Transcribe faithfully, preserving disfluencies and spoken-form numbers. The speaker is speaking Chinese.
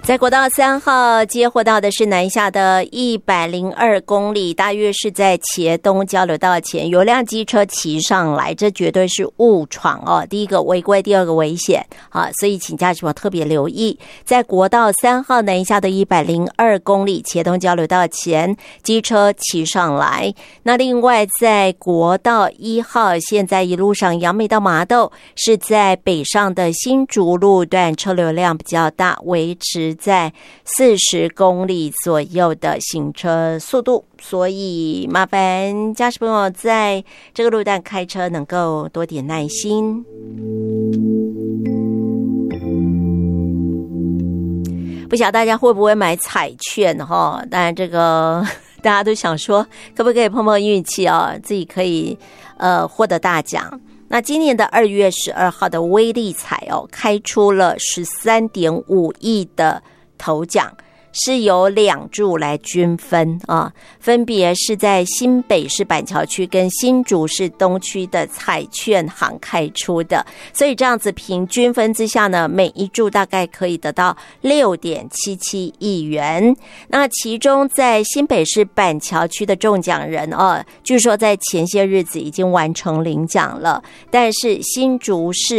在国道三号接获到的是南下的一百零二公里，大约是在茄东交流道前有辆机车骑上来，这绝对是误闯哦。第一个违规，第二个危险啊，所以请驾驶朋友特别留意，在国道三号南下的一百零二公里茄东交流道前机车骑上来。那另外在国道一号现在一路上杨梅到麻豆是在北上的新竹路段车流量比较大，维持在四十公里左右的行车速度，所以麻烦驾驶朋友在这个路段开车能够多点耐心。不晓得大家会不会买彩券哈？当然这个大家都想说可不可以碰碰运气哦，自己可以呃获得大奖。那今年的二月十二号的威力彩哦，开出了 十三点五亿的头奖，是由两注来均分啊，分别是在新北市板桥区跟新竹市东区的彩券行开出的，所以这样子平均分之下呢，每一注大概可以得到 六点七七亿元。那其中在新北市板桥区的中奖人哦，据说在前些日子已经完成领奖了，但是新竹市